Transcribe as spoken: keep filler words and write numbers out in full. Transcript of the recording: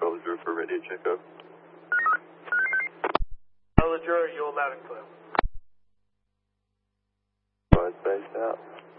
Bravo Zero for radio checkup. Bravo Zero, you're loud and clear. Spaced out.